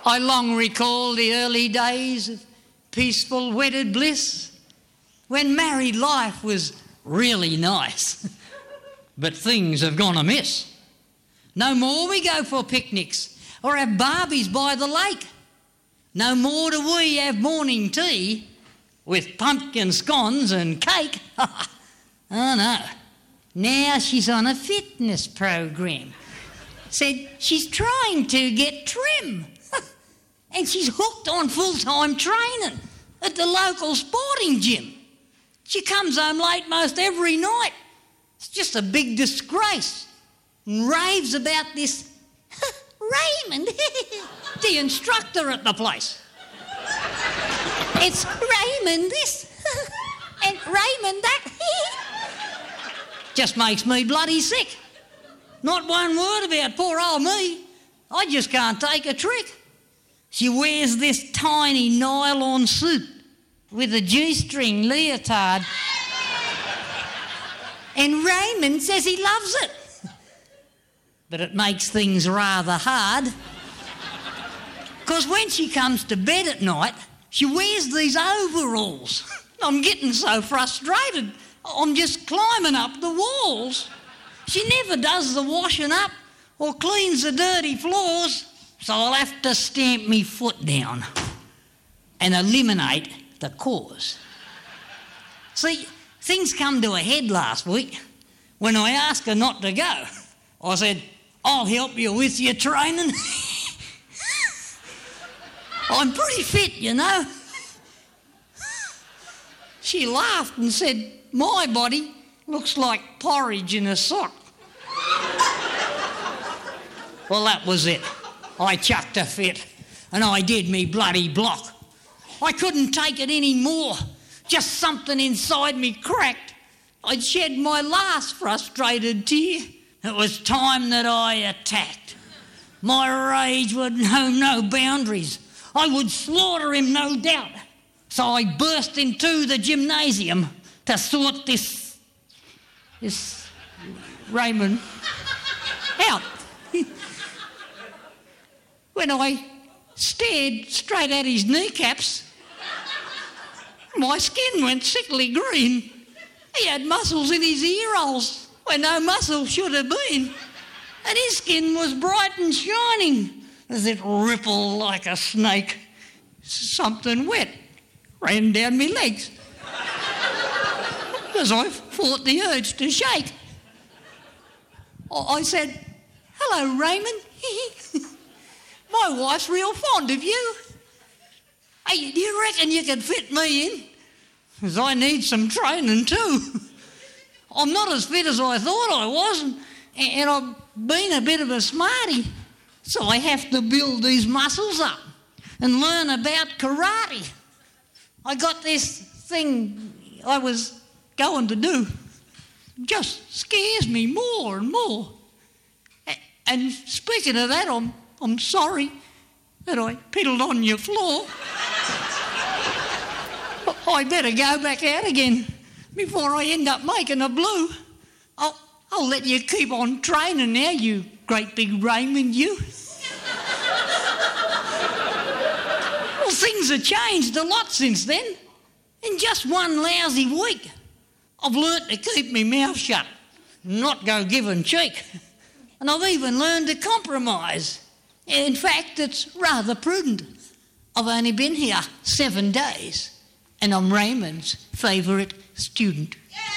I long recall the early days of peaceful wedded bliss, when married life was really nice. But things have gone amiss. No more we go for picnics or have barbies by the lake. No more do we have morning tea with pumpkin scones and cake. Oh no, now she's on a fitness program. Said she's trying to get trim. And she's hooked on full-time training at the local sporting gym. She comes home late most every night. It's just a big disgrace. And raves about this Raymond, the instructor at the place. It's Raymond this and Raymond that. Just makes me bloody sick. Not one word about poor old me. I just can't take a trick. She wears this tiny nylon suit with a G-string leotard. And Raymond says he loves it. But it makes things rather hard. Because when she comes to bed at night, she wears these overalls. I'm getting so frustrated. I'm just climbing up the walls. She never does the washing up or cleans the dirty floors. So I'll have to stamp me foot down and eliminate the cause. See, things come to a head last week when I asked her not to go. I said, I'll help you with your training. I'm pretty fit, you know. She laughed and said, my body looks like porridge in a sock. Well, that was it. I chucked a fit and I did me bloody block. I couldn't take it anymore. Just something inside me cracked. I'd shed my last frustrated tear. It was time that I attacked. My rage would know no boundaries. I would slaughter him, no doubt. So I burst into the gymnasium to sort this Raymond out. When I stared straight at his kneecaps, my skin went sickly green. He had muscles in his ear holes where no muscle should have been. And his skin was bright and shining as it rippled like a snake. Something wet ran down my legs as I fought the urge to shake. I said, hello, Raymond. My wife's real fond of you. Hey, do you reckon you could fit me in? Because I need some training too. I'm not as fit as I thought I was, and I've been a bit of a smarty, so I have to build these muscles up and learn about karate. I got this thing I was going to do. Just scares me more and more. And speaking of that, I'm sorry that I piddled on your floor. I better go back out again before I end up making a blue. I'll let you keep on training now, you great big Raymond, you. Well, things have changed a lot since then. In just one lousy week, I've learnt to keep my mouth shut, not go giving cheek. And I've even learned to compromise. In fact, it's rather prudent. I've only been here 7 days, and I'm Raymond's favourite student.